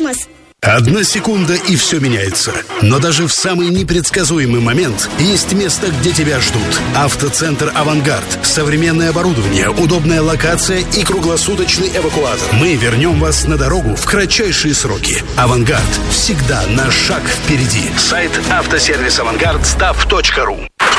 космос. Одна секунда, и все меняется. Но даже в самый непредсказуемый момент есть место, где тебя ждут. Автоцентр «Авангард». Современное оборудование, удобная локация и круглосуточный эвакуатор. Мы вернем вас на дорогу в кратчайшие сроки. «Авангард» всегда на шаг впереди. Сайт автосервис авангард.stav.ru.